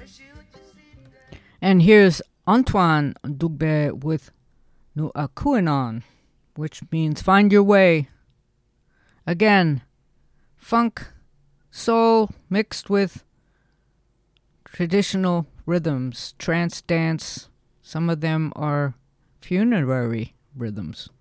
And here's Antoine Dugbe with Nuakuinon, which means find your way. Again, funk, soul mixed with traditional rhythms, trance dance. Some of them are funerary rhythms.